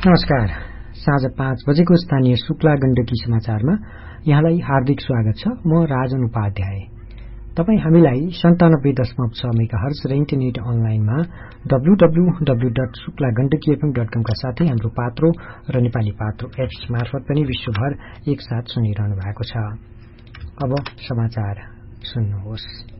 नमस्कार। साँझ 5 बजेको स्थानीय शुक्ला गण्डकी समाचारमा यहाँलाई हार्दिक स्वागत छ। म राजन उपाध्याय। तपाई हामीलाई 97.6 मेगाहर्ज र इन्टरनेट अनलाइनमा www.शुक्लागण्डकीfm.com का साथै हाम्रो पात्रो र नेपाली पात्रो एप्स मार्फत पनि विश्वभर एकसाथ सुनिरहनु भएको छ। अब समाचार सुन्नुहोस्।